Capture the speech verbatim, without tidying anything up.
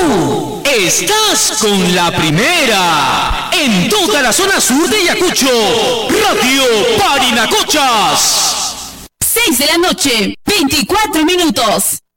Tú estás con la primera en toda la zona sur de Ayacucho. Radio Parinacochas. seis de la noche, veinticuatro minutos.